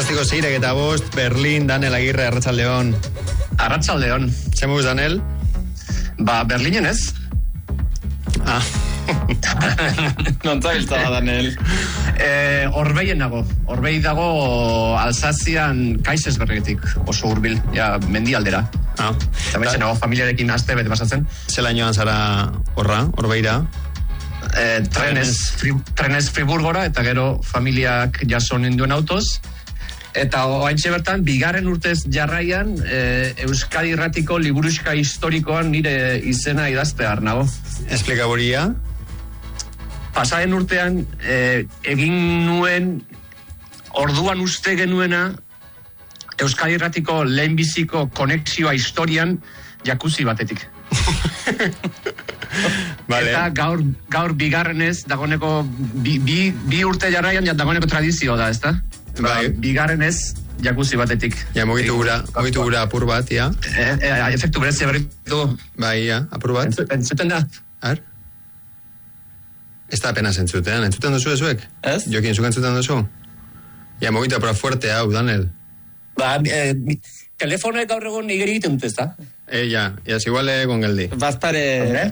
7:05, Berlin, Daniel Agirre, Arratsaldeon. Arratsaldeon. Zemuz, Daniel? Berlinen ez. Nontzabiltza da, Daniel. Orbeien dago. Orbei dago Alsazian Kaisesbergetik, oso hurbil, ja, mendialdera. Eta baitzen nago, familiarekin aste bete pasatzen. Zela joan zara Orbeira? Trenez Friburgora, eta gero familiak jaso ninduen autoz. Eta oaintxe bertan, bigarren urtez jarraian, Euskadi Irratiko liburuxka historikoan nire izena idaztear nago. Esplika boria? Pasaren urtean, egin nuen, orduan uste genuena, Euskadi Irratiko lehenbiziko konexioa historian jakuzi batetik. Vale. Eta gaur bigarrenez, dagoeneko, bi urte jarraian, dagoeneko tradizio da, ezta? Bai. Bigarrenez, jakuzi batetik. Ja, mugitu gura apur bat, ja. Efektu berezia berritu. Bai, ja, apur bat. Entzuten da? Ez da apenas entzuten. Entzuten duzu ezuek? Ez? Jokin, zuk entzuten duzu? Ja, mugitu apura fuerte, hau, Daniel. Telefonoek gaur egon nigeri egiten dut, ez da? Ja, igual egon geldi. Bazpare...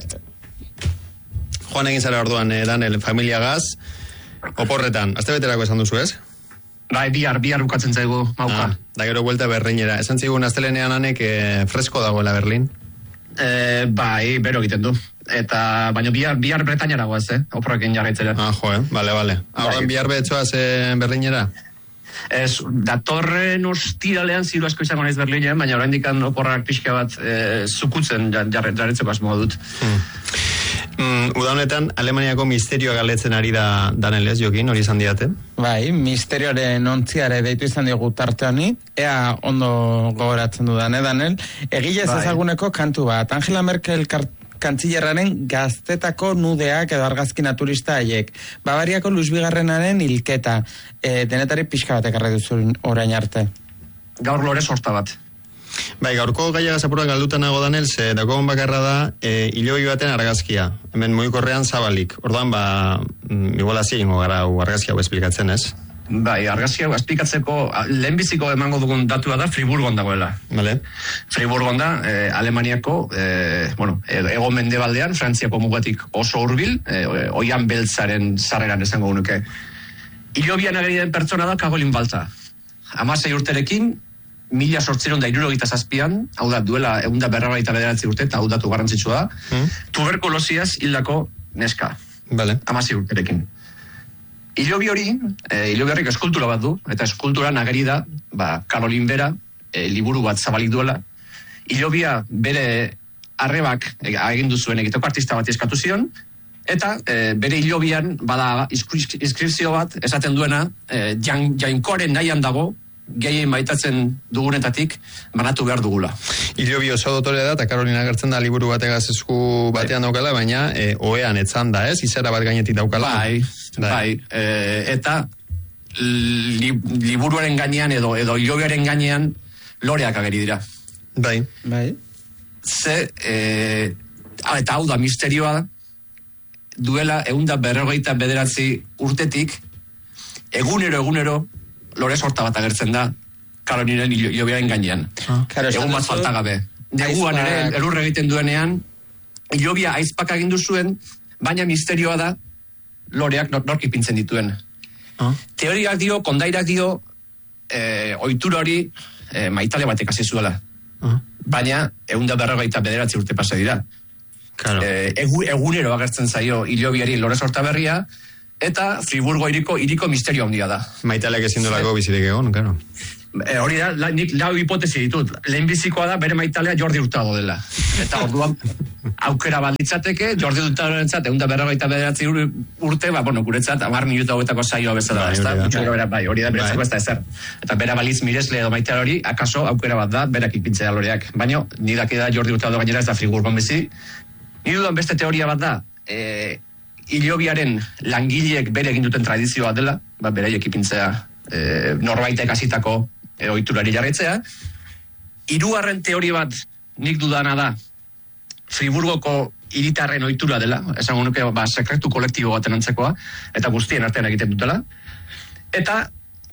Joan egin zara orduan, Daniel, familiagaz, oporretan. Azte beterako esan duzu, ez? Bai, bihar bukatzen zaigu, mauka. Da gero vuelta Berlinera. Esan zigun astelenean anek fresko dagoela Berlin? Bai, bero egiten du. Eta, baina bihar Bretañara goaz, oporrekin jarraitzera. Vale. Horren bihar behetzoaz Berlinera? Ez, datorren ostiralean ziru asko izango naiz Berlinen, baina oraindik oporrak pixka bat zukutzen jarretzeko asmoa dut. Uda honetan, Alemaniako misterioa galdetzen ari da Daniel, ez, Jokin, hori izan diate? Bai, misterioaren ontziare deitu izan diogu tarte honi, ea ondo gogoratzen dudan, Daniel? Egilez ezaguneko kantu bat, Angela Merkel kantzillerraren gaztetako nudeak edo argazki naturista haiek. Bavariako Luis Bigarrenaren hilketa, denetari pixka batek arra duzu orain arte. Gaur lore sorta bat. Bai, gaurko gaiagaz apurak galdutan nago, Daniel, ze dagoen bakarra da hilobi baten argazkia. Hemen mugikorrean zabalik. Orduan, igual hasi ingo gara argazkia hau esplikatzen, ez? Bai, argazkia hau esplikatzeko lehenbiziko emango dugun datua da Friburgon dagoela. Vale. Friburgon da, Alemaniako, ego mendebaldean, Frantziako mugatik oso hurbil, oian beltzaren sarreran esango nuke. Hilobian ageri den pertsona da Kagolin Balta. 16 urterekin, 1867an, hau da, duela 149 urte, eta hau datu garrantzitsua da, tuberkulosiaz hildako neska. Vale. 16 urterekin. Hilobi horrek eskultura bat du, eta eskulturan ageri da, Karolin bera, liburu bat zabalik duela. Hilobia bere arrebak agindu zuen egiteko artista bat eskatu zion, eta bere hilobian bada inskripzio bat esaten duena, jainkoaren nahian dago, gehien maitatzen dugunetatik banatu behar dugula. Hilobi oso dotore da, eta Karolina agertzen da liburu bategaz esku batean daukala, baina ohean etzan da, ez? Izara bat gainetik daukala. Bai. Eta liburuaren gainean edo hilobiaren gainean loreak ageri dira. Bai. Eta hau da, misterioa duela 159 urtetik egunero lore sorta bat agertzen da Karolinen hilobiaren gainean. Egun bat falta gabe. Neguan ere, elurre egiten duenean, hilobia aizpak agindu zuen, baina misterioa da loreak nork ipintzen dituen. Teoriak dio, kondairak dio, ohitura hori maitale batek hasi zuela. Baina, 159 urte pasa dira. Egunero agertzen zaio hilobiari lore sorta berria, eta Friburgo hiriko misterio handia da. Maitaleak ezin dolako bizirik egon, claro. Hori da, nik lau hipotesi ditut. Lehenbizikoa da, bere maitalea Jordi Hurtado dela. Eta orduan, aukera balitzateke, Jordi Hurtadorentzat, 159 urte, guretzat, 10 minutu hauetako saioa bezala da. Hori da, beretzako ez da ezer. Eta bera baliz miresle edo maitea hori, akaso aukera bat da, berak ipintzea loreak. Baina, nidak da Jordi Hurtado gainera ez da Friburgon bizi. Nidudan beste teoria bat da, hilobiaren langileek bere egin duten tradizioa dela, beraiek ipintzea norbaitek hasitako ohiturari jarraitzea. Hirugarren teoria bat nik dudana da Friburgoko hiritarren ohitura dela, esango nuke sekretu kolektibo baten antzekoa, eta guztien artean egiten dutela. Eta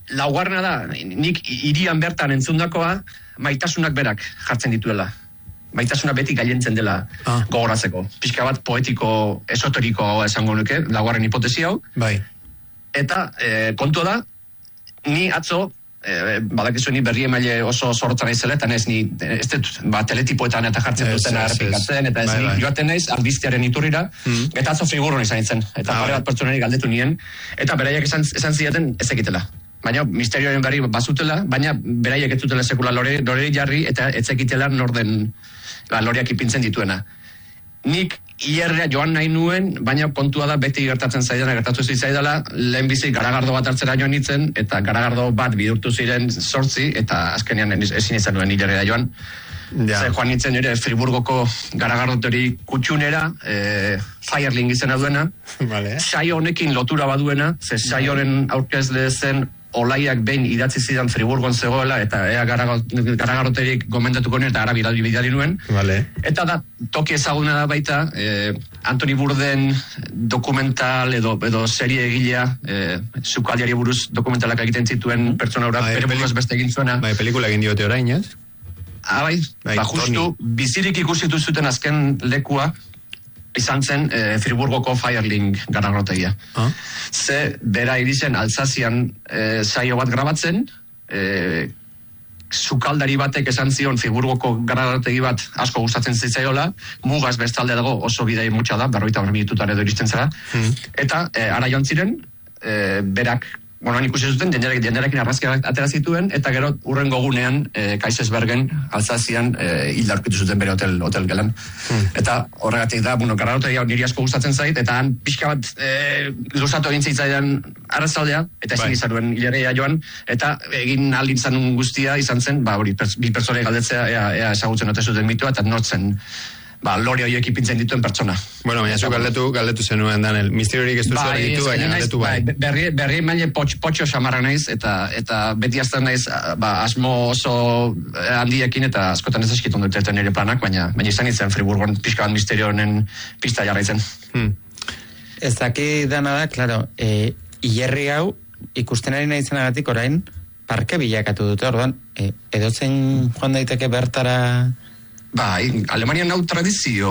laugarrena da, nik hirian bertan entzundakoa, maitasunak berak jartzen dituela. Maitasuna beti gailentzen dela gogoratzeko. Pixka bat poetiko, esoteriko esango nuke, laugarren hipotesi hau. Bai. Eta kontua da, ni atzo, badakizu ni berri emaile oso zorrotzan naizela, eta ez dut teletipoetan eta jartzen dutena errepikatzen, eta ez ni joaten naiz albistearen iturrira, eta atzo Friburgon izan nintzen, eta pare bat pertsonari galdetu nien, eta beraiek esan zidaten ez ekitela. Baina misterioaren berri bazutela, baina beraiek ez zutela sekula loreri jarri, eta ez ekitela norden loreak ipintzen dituena. Nik hierrea joan nahi nuen, baina kontua da beti gertatu zitzaidala, lehenbizi garagardo bat hartzera joan nintzen, eta garagardo bat bidurtu ziren 8, eta azkenean ezin izan nuen hierrea joan. Zer joan nintzen ere Friburgoko garagardotori kutxunera, Firling izena duena, saio honekin lotura baduena, ze saioren aurkezle zen Olaiak behin idatzi zidan Friburgon zegoela, eta ea garagarroterik gomendatuko nuen, eta ara bidali nuen. Eta da, toki ezaguna da baita, Antoni Burden dokumental edo serie egilea, sukaldiari buruz dokumentalak egiten zituen pertsona hura, bere buruz beste egin zuena. Bai, pelikula egin diote orain, ez? Bai, justu, bizirik ikusitu zuten azken lekua, izan zen Friburgoko Firling garagarrotegia. Ze bera irizen Alsazian saio bat grabatzen, sukaldari batek esan zion Friburgoko garagarrotegi bat asko gustatzen zitzaiola, mugaz bestalde dago oso bidei mutxa da, 50 minututara edo iristen zara, eta ara joan ziren, berak, ikusi zuten, jenderekin arrazkia atera zituen, eta gero urrengo gunean Kaisersbergen, Alsazian, hildarkitu zuten bere hotel gelan. Eta horregatik da, garagarrotegia niri asko gustatzen zait, eta han pixka bat luzatu egin zitzaidan arrazaldea, eta ezin izanuen hilerria joan, eta egin alintzan guztia izan zen, bi pertsonei galdetzea, ea ezagutzen ote zuten mitua, eta nortzen lore horiek ipintzen dituen pertsona. Bueno, baina zu galdetu zenuen, Daniel. Misteriorik ez duzu ditu, baina galdetu bai. Berri maile potxo xamarra naiz, eta beti azten naiz asmo oso handiekin, eta askotan ez eskiton dut nire planak, baina izan itzen Friburgon pixka bat misterio honen pista jarraitzen. Ez daki dana da, klaro, hilerri hau ikusten ari nahi zenagatik orain, parke bilakatu dute, orduan, edozein joan daiteke bertara... Bai, Alemanian hau tradizio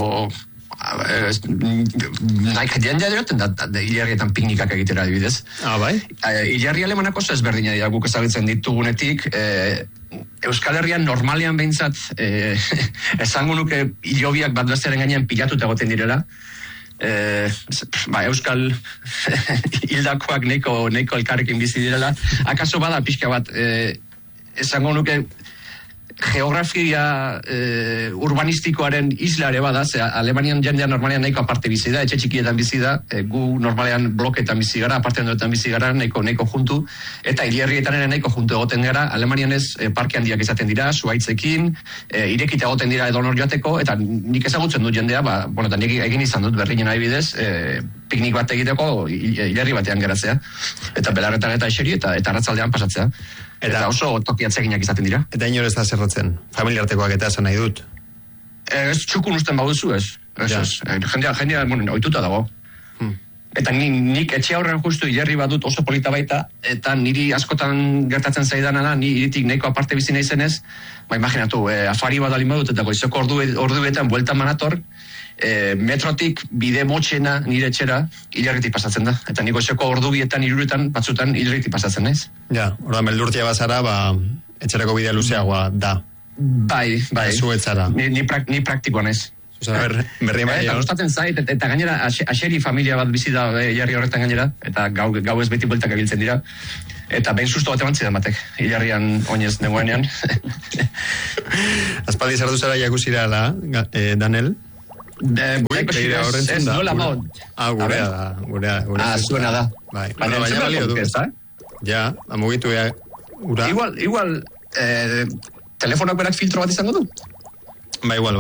nahi jendea diraten da hilerrietan piknikak egitera adibidez. Bai? Hilerri alemanako oso ezberdina dira guk ezagutzen ditugunetik. Euskal Herrian normalean behintzat esango nuke hilobiak bat bestaren gainean pilatuta egoten direla. Euskal hildakoak neko elkarrekin bizi direla. Akaso bada pixka bat esango nuke geografia urbanistikoaren islare bada, ze Alemanian jendea normalean nahiko aparte bizi da, etxe txikietan bizi da, gu normalean bloketan bizi gara, aparte handoetan bizi gara, nahiko juntu, eta hilerrietan ere nahiko juntu egoten gara, Alemanian ez parke handiak izaten dira, zuhaitzekin, irekita egoten dira edonor joateko, eta nik ezagutzen dut jendea, eta nik egin izan dut Berlinen adibidez, piknik bat egiteko hilerri batean geratzea, eta belarretan eta eseri, eta arratzaldean pasatzea. Eta oso toki atseginak izaten dira. Eta inor ez da zerratzen, familiartekoak eta esan nahi dut. Ez txukun usten baduzu ez. Jendea, ohituta dago. Eta nik etxe aurrean justu hilerri badut oso polita baita, eta niri askotan gertatzen zaidana da, ni iritik nahiko aparte bizi naizenez, imaginatu, afari bat alin badut, eta goizoko orduetan bueltan manator, metrotik bide motxena nire etxera hilerritik pasatzen da. Eta niko eseko ordubietan, iruretan, batzutan hilerritik pasatzen naiz. Ja, ordan beldurtia bazara, etxerako bidea luzeagoa da. Bai. Zu etzara. Ni praktikoa naiz. Berri maia. Eta gustatzen zait, eta gainera, aseri familia bat bizi da hilerri horretan gainera, eta gau ez beti bueltak abiltzen dira. Eta behin susto bat eman zidan batek, hilerrian oinez negoenean. Azpaldi sartu zara jakusira da, Daniel? Ez duela maut. Gurea. Zuena da. Baina balio du. Ja, amugitu ura. Igual, telefonak berak filtro bat izango du? Igual.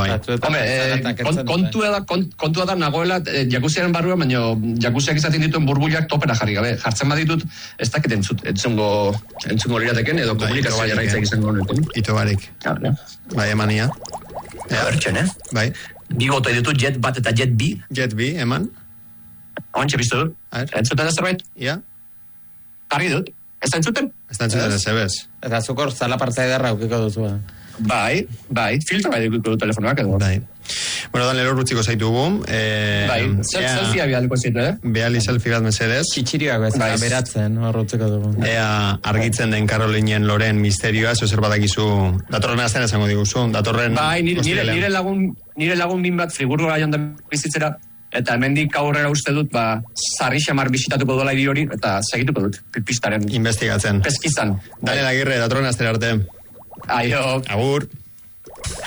Kontua da nagoela jakuziaren barruan, baina jakuziak izaten dituen burbuliak topera jarri gabe. Jartzen baditut, ez dakit entzungo lirateken, edo komunikazioa jarraitzak izango honetan. Ito barik. Bai, emania. Bertxen, Bai. Bigoto ditut jet bat eta jet bi. Jet bi, eman. Ontxe biztu dut. Entzuten ez zerbait? Ja. Argi dut. Ez da entzuten? Ez da entzuten ez ebez. Eta zukor zala partea edarra aukiko duzu. Bai, filtro bai dukiko du telefonoak edo. Bai. Bueno, dan lero rutziko zaitugu. Selfie bialiko zitu, Beali selfie bat mesedez. Txitxirioak bezala beratzen, horrutzeko dugu. Ea argitzen den Karolinen Loren misterioa, zer badakizu, datorren azten esango diguzu, datorren... Bai, nire lagun bin bat frigurgora joan da bizitzera, eta hemendik aurrera uste dut, Sarri Xamar bisitatuko dola hiri hori, eta segituko dut, pistaren. Investigatzen. Peskizan. Daniel Agirre, datorren azten arte. Aio. Agur.